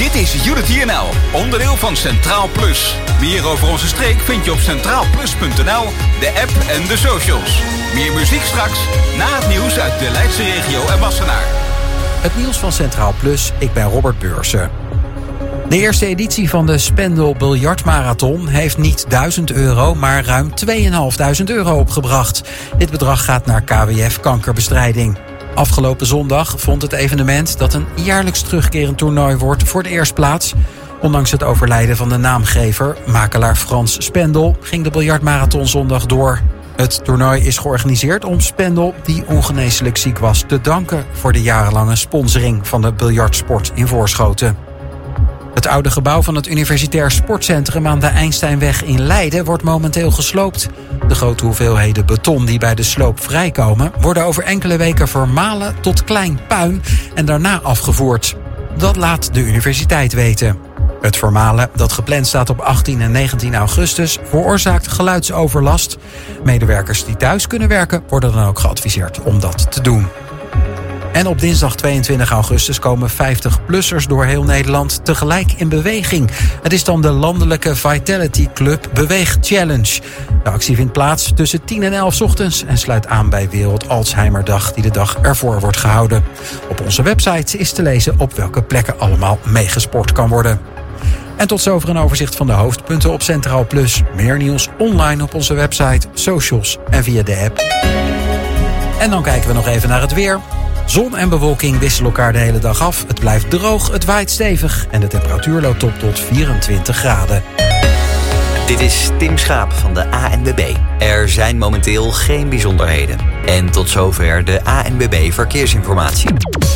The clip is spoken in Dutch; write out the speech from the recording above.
Dit is Unity NL, onderdeel van Centraal Plus. Meer over onze streek vind je op centraalplus.nl, de app en de socials. Meer muziek straks, na het nieuws uit de Leidse regio en Wassenaar. Het nieuws van Centraal Plus, ik ben Robert Beursen. De eerste editie van de Spendel Biljartmarathon heeft niet €1000, maar ruim €2500 opgebracht. Dit bedrag gaat naar KWF Kankerbestrijding. Afgelopen zondag vond het evenement, dat een jaarlijks terugkerend toernooi wordt, voor het eerst plaats. Ondanks het overlijden van de naamgever, makelaar Frans Spendel, ging de biljartmarathon zondag door. Het toernooi is georganiseerd om Spendel, die ongeneeslijk ziek was, te danken voor de jarenlange sponsoring van de biljartsport in Voorschoten. Het oude gebouw van het Universitair Sportcentrum aan de Einsteinweg in Leiden wordt momenteel gesloopt. De grote hoeveelheden beton die bij de sloop vrijkomen worden over enkele weken vermalen tot klein puin en daarna afgevoerd. Dat laat de universiteit weten. Het vermalen, dat gepland staat op 18 en 19 augustus, veroorzaakt geluidsoverlast. Medewerkers die thuis kunnen werken worden dan ook geadviseerd om dat te doen. En op dinsdag 22 augustus komen 50-plussers door heel Nederland tegelijk in beweging. Het is dan de landelijke Vitality Club Beweeg Challenge. De actie vindt plaats tussen 10 en 11 ochtends en sluit aan bij Wereld Alzheimerdag, die de dag ervoor wordt gehouden. Op onze website is te lezen op welke plekken allemaal meegesport kan worden. En tot zover een overzicht van de hoofdpunten op Centraal Plus. Meer nieuws online op onze website, socials en via de app. En dan kijken we nog even naar het weer. Zon en bewolking wisselen elkaar de hele dag af. Het blijft droog, het waait stevig en de temperatuur loopt op tot 24 graden. Dit is Tim Schaap van de ANWB. Er zijn momenteel geen bijzonderheden. En tot zover de ANWB Verkeersinformatie.